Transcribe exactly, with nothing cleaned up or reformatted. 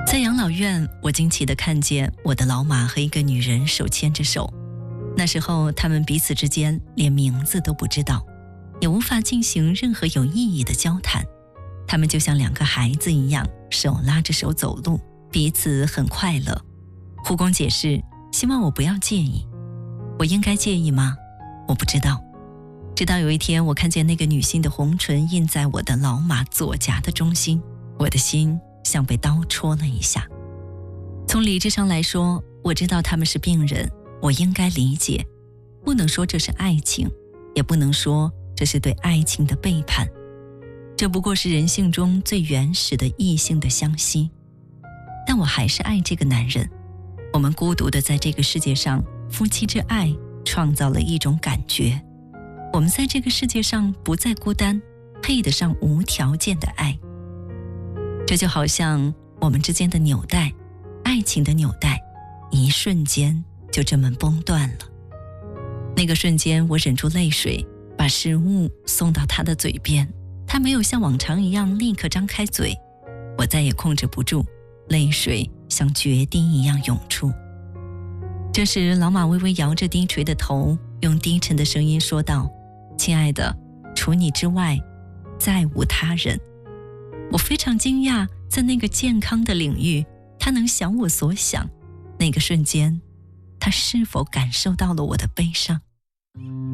在养老院，我惊奇地看见我的老马和一个女人手牵着手。那时候他们彼此之间连名字都不知道，也无法进行任何有意义的交谈。他们就像两个孩子一样，手拉着手走路，彼此很快乐。护工解释，希望我不要介意。我应该介意吗？我不知道。直到有一天，我看见那个女性的红唇印在我的老马左颊的中心，我的心像被刀戳了一下。从理智上来说，我知道他们是病人，我应该理解，不能说这是爱情，也不能说这是对爱情的背叛。这不过是人性中最原始的异性的相吸。但我还是爱这个男人。我们孤独地在这个世界上，夫妻之爱创造了一种感觉。我们在这个世界上不再孤单，配得上无条件的爱。这就好像我们之间的纽带，爱情的纽带，一瞬间就这么崩断了。那个瞬间，我忍住泪水，把食物送到他的嘴边。他没有像往常一样立刻张开嘴，我再也控制不住，泪水像决堤一样涌出。这时老马微微摇着低垂的头，用低沉的声音说道：亲爱的，除你之外再无他人。我非常惊讶，在那个健康的领域，他能想我所想。那个瞬间，他是否感受到了我的悲伤？